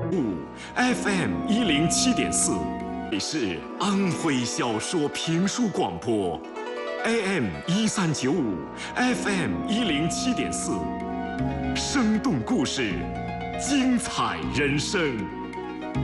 FM 107.4，这是安徽小说评书广播 AM 1395 FM 107.4，生动故事，精彩人生。